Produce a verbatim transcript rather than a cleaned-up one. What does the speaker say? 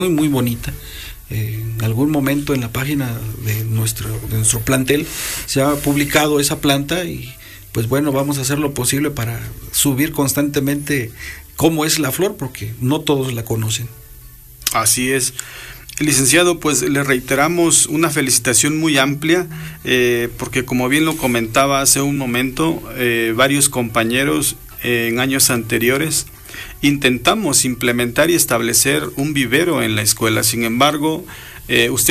muy, muy bonita. Eh, en algún momento en la página de nuestro, de nuestro plantel se ha publicado esa planta y pues bueno, vamos a hacer lo posible para subir constantemente cómo es la flor, porque no todos la conocen. Así es. Licenciado, pues le reiteramos una felicitación muy amplia, eh, porque como bien lo comentaba hace un momento, eh, varios compañeros eh, en años anteriores intentamos implementar y establecer un vivero en la escuela. Sin embargo, eh, usted